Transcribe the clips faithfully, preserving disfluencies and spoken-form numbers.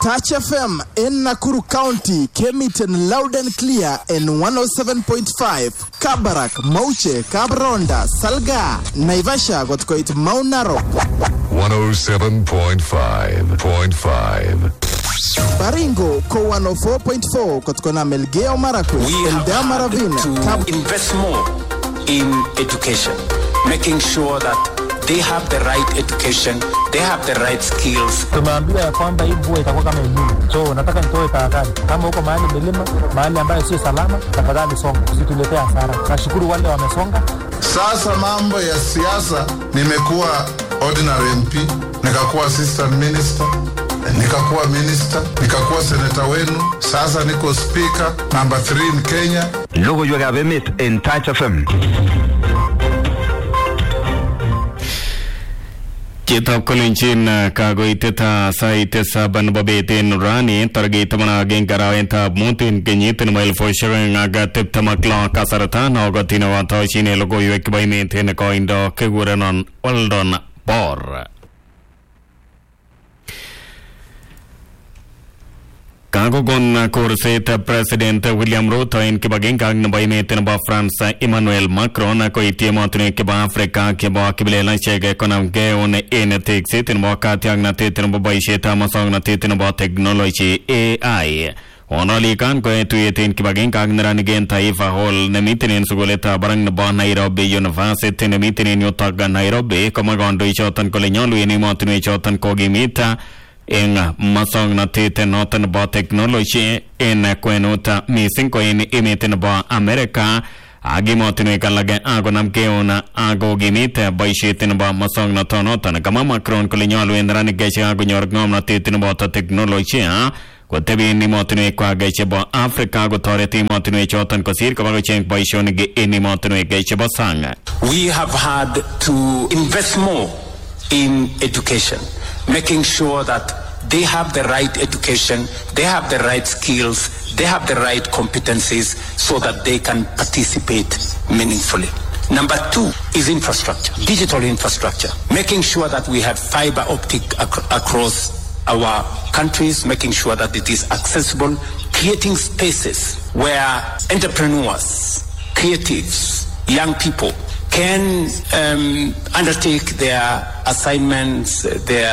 Touch F M in Nakuru County came it in loud and clear in one oh seven point five. Kabarak, Mauche, Kabronda, Salga, Naivasha got quite Mount Narok. one oh seven point five point five. Baringo, Ko one oh four point four, Kotkona Melgeo Maraku, we have Maravina, to Kab- invest more in education, making sure that they have the right education, they have the right skills. Tumeambia kwamba hii mvua itakuwa kama elimu. So nataka nitoe tahadhari. Kama uko mahali milima, mahali ambayo sio salama, tafadhali songa. Usituletee hasara. Nashukuru wale wamesonga. Sasa mambo ya siasa, nimekuwa ordinary M P, nikakuwa assistant minister, nikakuwa minister, nikakuwa senator wenu. Sasa niko speaker number three in Kenya. Logo yo gabemit in Touch F M. Kitab Kolinchin Kagoiteta Saitesa Banbabetin Rani Targetamana Genkarawenta Mutin Kenyitin Mail for sharing Agatip Tamakla Kasaratan Ogatina Watachine Logo Yukibai in a coin do Keguranon Oldon Bor. Kagogon Kurseta President William Ruto in Kibagin by Metin about France Emmanuel Macron Koiti Montune Kiba Africa Kiba Kibela Chege Konam Geon in a take sit in Wakatiang Natin by Sheta Masong Natin about technology A I. Only can go to it in Kibagin Kagnaran again Taifa Hall, Nemitin in Sugoleta Barang Bon Nairobi University, Nemitin in Yotaga Nairobi, Comagon Richotan Colignon, Montune Chotan Kogimita. In masong na tite notan about technology in kwenuta missing ko in imitin about America agimotine kalaga ago namkeona ago gimite by shitin about masong na tonotan kama Macron Colignon in Ranigeshi ago nyorgom na titin about technology ha kotebi ni motine kwa geche about Africa go toreti motine chotan ko sir ko cheng by shonige ini motine geche basanga. We have had to invest more in education, making sure that they have the right education, they have the right skills, they have the right competencies so that they can participate meaningfully. Number two is infrastructure, digital infrastructure, making sure that we have fiber optic ac- across our countries, making sure that it is accessible, creating spaces where entrepreneurs, creatives, young people can um, undertake their assignments, their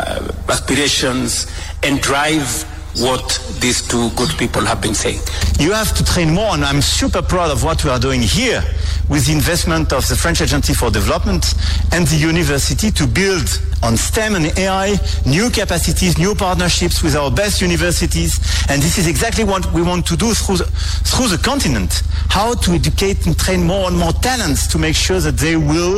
aspirations, and drive what these two good people have been saying. You have to train more, and I'm super proud of what we are doing here with the investment of the French Agency for Development and the university to build on STEM and A I new capacities, new partnerships with our best universities, and this is exactly what we want to do through the, through the continent. How to educate and train more and more talents to make sure that they will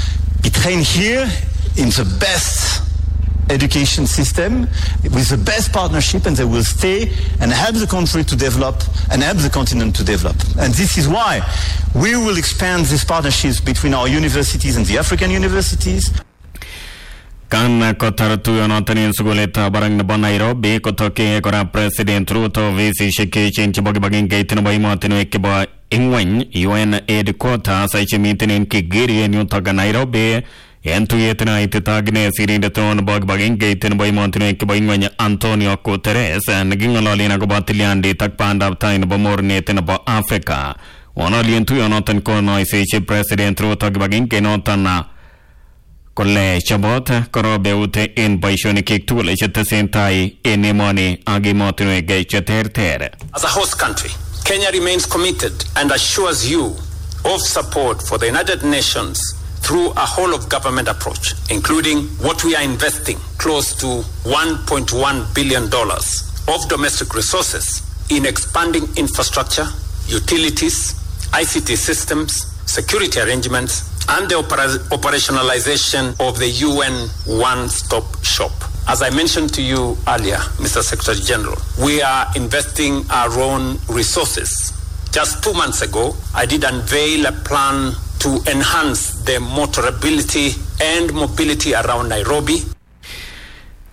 be trained here in the best education system with the best partnership, and they will stay and help the country to develop and help the continent to develop. And this is why we will expand these partnerships between our universities and the African universities. Kan kotaratu yonotanin suguleta barang na Nairobi kotoke kora President Ruto visi shiki chinchi bogi bagin gaitin ba imotinu ekiba ingwen U N aid quota sa chimitin in Kigiri en Yotaga Nairobi entu yetina ititagne sirin ton bogi bagin gaitin ba imotinu ekiba ingwen Antonio Guterres nagingololina go batiliandi takpanda tain ba mornetin ba Africa wonolientu yonotan kono ise President Ruto bagin kenotana Kole Chabot Korobeute in Baishonic tool Sentai in money Agimotune Gater. As a host country, Kenya remains committed and assures you of support for the United Nations through a whole of government approach, including what we are investing close to one point one billion dollars of domestic resources in expanding infrastructure, utilities, I C T systems, security arrangements, and the opera- operationalization of the U N one-stop shop. As I mentioned to you earlier, Mister Secretary General, we are investing our own resources. Just two months ago, I did unveil a plan to enhance the motorability and mobility around Nairobi. In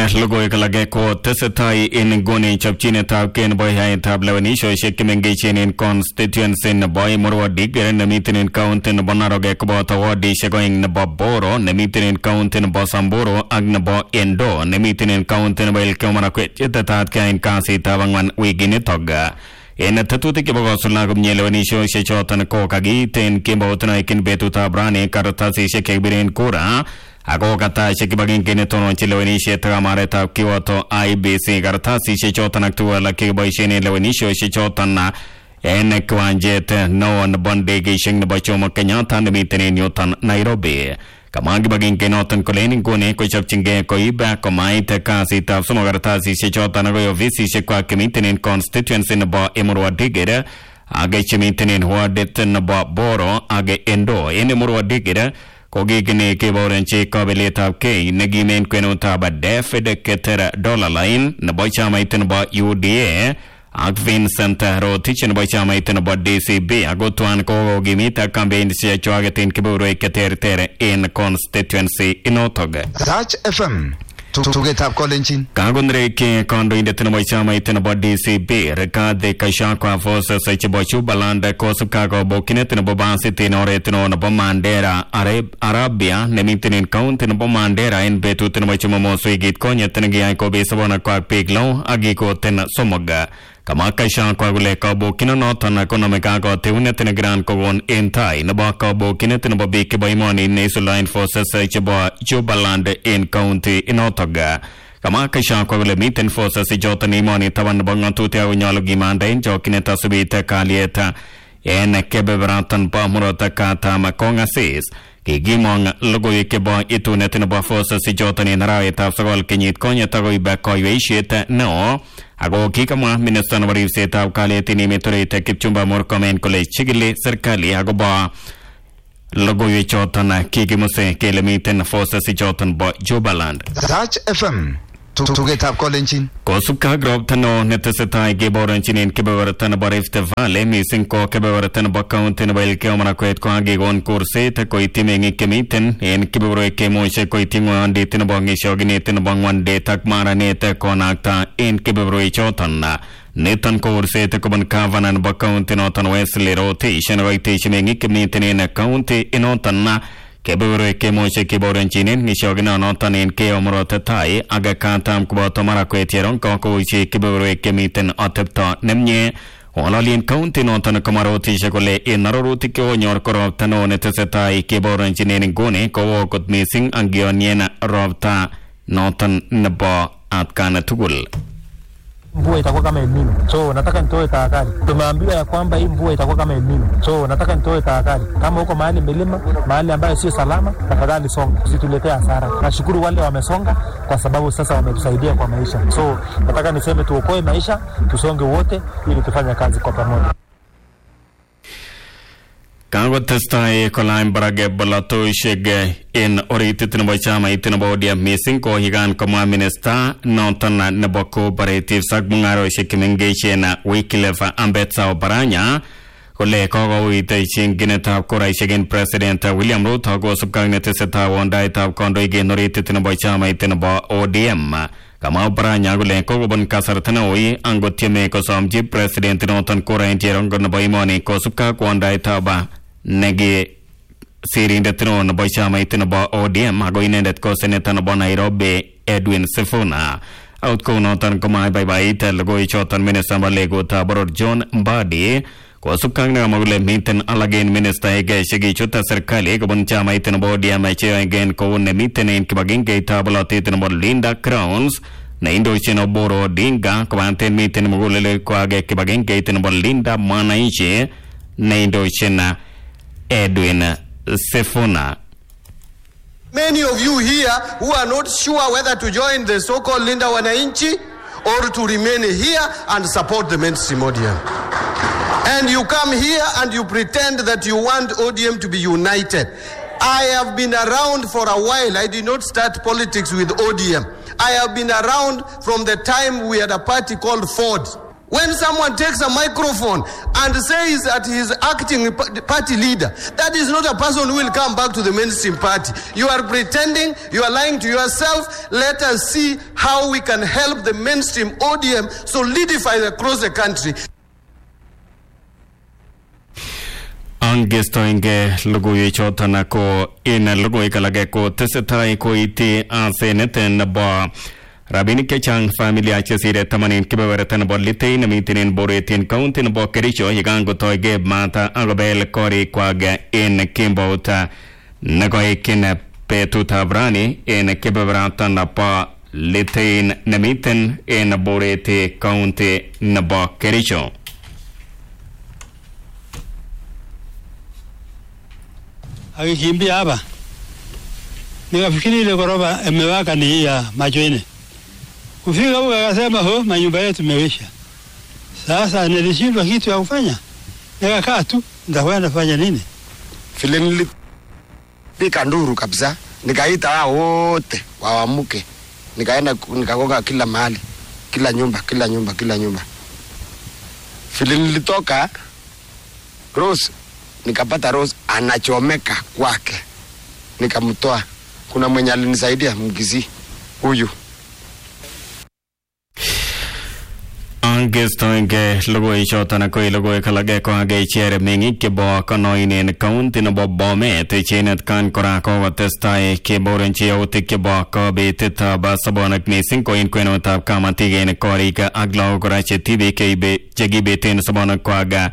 logoy kalage ko tesetai in goni chapchine tab ken boy hay tab lewanisho shekimengechin in constituency in boy morwa digere namitin in county in bonaroge ko bota wadi shegoing na boboro namitin in county in bosamboro agna bo endo namitin in county in boy kemana kwet tat ka in kasi tabangwan wigini toga en tatuti ke bago sulna gum nyelewanisho shechotan ko kagi ten kimbotna ikin betuta brane karatasi shekebren kura Ako kata shekibagin kene tono chilewanishe tagamare tab kiwato I B C karatasi shechotan aktuwa laki baishene lewanisho shechotan na ene kwanjet no na bondege sheng na bachomo Kenyatta na mitene Newton Nairobi. Kamagi bagin kenotan koleni kone ko chapchinge ko iba ko maite kasi tab sumo karatasi shechotan ago visi shekwa kemitene constituency na ba emurwa digere age chemitene huadet na ba boro age endo ene murwa digere Kogigine kiborenche kabiletab ke negimen kwenuta ba defede ketera dollar line na bochama iten ba U D A ak Vincent Rotich na bochama iten ba D C B agotuan ko gimita campaign se chwagetin kiboro keter tere in constituency inotoge Touch F M Tugetab kolenchin Kagundre ke kondo inde tena bochama iten ba D C B rekade kasha kwa force se chibochu balanda ko subkago bokine tena bobansi tenore tena na bomandera arab arabia nemiten county na bomandera en betu tena bochama moswigit konya tena gi ko besabona kwa piglo agi ko tena somoga kama kasha kwa gule ka bokina no tana kono meka ko teune tena gran ko gon entai na ba ka bokine tena bobike baimoni nesuline forces se chibo jubalande en county inotoga kama kasha kwa gule miten forces se jota ni moni taban bangan tuti au nyalo gimanda en jokine tasubita kalieta en kebebratan pa murata kata makonga sis Kigimong logo yekebo itune tena ba forces se jota ni narawe tapsagol kenyit konya tago iba ko yesheta no Ago kikama minister na barif se tab kale tini metorite kipchumba mor komen kole chigile serikali ago ba logo ye chotana kikimuse kele miten forces si chotan ba Jubaland Touch F M Tugetab kolenchin Kosubka grob tano netesetai geboranchin in kebewaratan barif te vale missing ko kebewaratan ba county na bail ke omana kwet ko agi gon kurse te ko itimengi kemiten en kebewro ke moche ko itingo andi tin bangi shogini tin bangwan de tak mara ne te konakta en kebewro chotan na netan ko urse te ko ban kavanan ba county no tan Wesley rotation rotation mengi kemiten en county inotan na Kebewre ke moche keboranchin ni shogina no tan en ke omrote tai aga kantam ko tomara ko etieron ko ko uchi kebewre ke miten atepta nemnye Olalian county no tan kamaroti shekole en naroruti ke onyor korop tano netesetai keboranchin en gone ko kot missing angioniena robta no tan nabo atkana tugul Mvua itakuwa kama El Nino. So nataka nitoe tahadhari. Tumeambiwa ya kwamba hii mvua itakuwa kama El Nino. So nataka nitoe tahadhari. Kama uko mahali milima, mahali ambayo sio salama, tafadhali songa. Usituletee hasara. Nashukuru wale wamesonga kwa sababu sasa wametusaidia kwa maisha. So nataka niseme tuokoe maisha, tusonge wote ili tufanye kazi kwa pamoja. Kango testai kolaim barage balato shege in oriti tinabo chama itinabo dia missing ko higan kama minister notana neboko baratif sagbungaro shekimengege na wikilefa ambetsa baranya kole kogo uite chingine tab kora shegen president William Ruto go subkagne teseta wondai tab kondo igen oriti tinabo chama itinabo O D M kama baranya gole kogo ban kasartana oi angotieme ko samji president notan kora intierongo na baimoni ko subka wondai taba negi siri ndetno na bochama itno ba O D M ago inendet ko seneta na ba Nairobi Edwin Sifuna out ko no tan ko mai bye bye tel go ichotan minister ba lego ta boror John Mbadi ko sukang na magule miten alagen minister ege shigi chota serikali ko bon chama itno ba O D M che again ko ne miten in kibagin ke ta balati itno ba Linda Crowns na indo chino boro dinga ko anten miten magule ko age kibagin ke itno ba Linda Manaiche na indo china Edwin Sifuna. Many of you here who are not sure whether to join the so-called Linda Wananchi or to remain here and support the mainstream O D M. And you come here and you pretend that you want O D M to be united. I have been around for a while. I did not start politics with O D M. I have been around from the time we had a party called Ford. When someone takes a microphone and says that he is acting party leader, that is not a person who will come back to the mainstream party. You are pretending, you are lying to yourself. Let us see how we can help the mainstream O D M solidify across the country. Angestoinge lugui chotana ko in lugui kalage ko tesetai ko iti aseneten ba Rabini Kechang family achesire tamanin kibaweratan bolite na mitinin boretin county na bokericho yigango toige mata agobel kori kwaga in kimbota nagoikin petuta brani in kibaweratan na pa litain na mitin in borete county na bokericho. Akikimbia hapa nikafikiri ile gorofa imewaka ni ya Majoine. Kufika huko akasema ho manyumba yetu imeisha. Sasa nilishindwa kitu ya kufanya. Nikakaa tu nitakwenda fanya nini? Vile nilipika nduru kabisa, nikaita wao wote waamke. Nikaenda nikagonga kila mahali, kila nyumba, kila nyumba, kila nyumba. Vile nilitoka Rose, nikapata Rose anachomeka kwake. Nikamtoa. Kuna mwenye alinisaidia mgizi huyu. Angestoinge lugoi chotana koi lugoi kalage ko age chere mingi ke bo kanoinen county no bobome te chenet kan kora ko watestai ke borenchi auti ke bo ko beteta ba sabonak missing ko in koino tab kamati gen korika aglo kora cheti be ke be jegi beten sabonak ko aga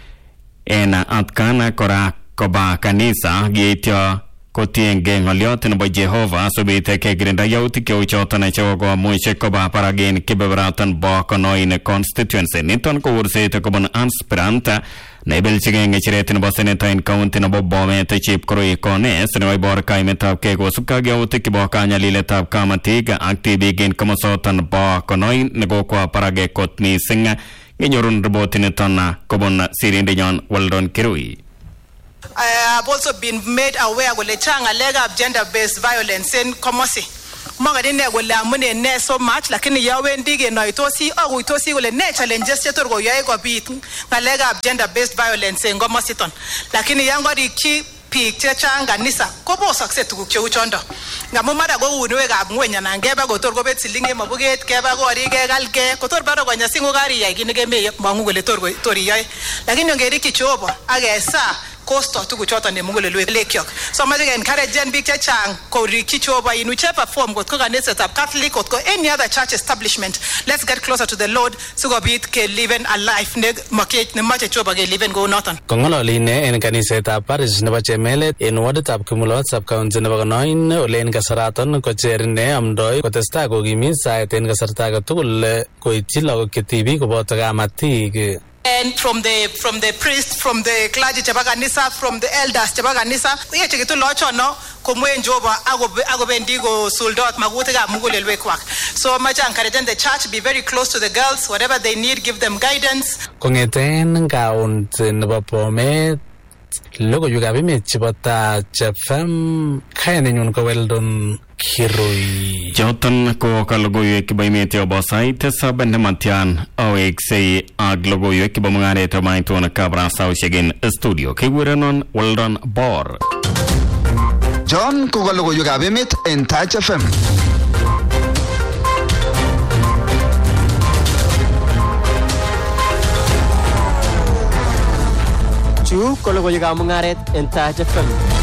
ena atkana kora ko ba kanisa geityo kotienge ngoliot nebo Jehova sobite ke grinda yauti ke uchotana chogo muishe ko ba paragen kibebratan bo konoine constituency niton ko ursete ko bon aspiranta nebel chigenge chiretin bo seneta in county no bobome te chip kroi kone senoi bor kaimeta ke go sukka yauti ke bo kanya liletab kamatiga active gen komosotan bo konoin nego ko parage kotni singa nyorun robotin tonna ko bon sirinde nyon waldon kirui. I have also been made aware of the changa of gender-based violence in Komosi. Magadine wala mune ne so much lakini yawe ndige no itosi au itosi wale ne challenges yetu go yae go bit ngalega of gender-based violence in Komosi ton. Lakini yango di ki picture changa nisa kobo success tu kucho uchondo. Ngamu mara go unwe ga mwenya na ngeba go torgo bet silinge mabuget keba go rige galke ko tor baro go nyasingo gari ya ginige me mangu gole torgo tori yae. Lakini ngeri kichobo agesa cost to kuchota ne mungole lekyok so ma encourage gen big chang ko rikichoba in whichever form got kanisa of Catholic or any other church establishment. Let's get closer to the Lord so go bit ke living a life ne market ne mache choba ke living go nothing kongololi ne en kanisa ta parish ne bache mele en ward tab kumulot sub county ne bagnoin olen kasaraton ko cherne amdoi ko testa ko gimisa ten kasarta ga tugul ko itilo ke tv ko botaga matig. And from the from the priest, from the clergy chabaganisa, from the elders chabaganisa, ye chekitu locho no kumwe njoba agobe agobe ndigo soldot magutega mugulelwe kwak. So much encouraging the church be very close to the girls, whatever they need, give them guidance. Kongeten kaunt nebapome logo yuga bime chibota chafam kayane nyun ko weldon kiroi jotan ko kalogo ye kibaimete obasai te sabende matian awek sei aglogo ye kibamangare to maitona kabra saushegen studio kigurenon weldon bor John ko kalogo yuga bime en Touch F M. Chu kologo yuga mungaret en Touch F M.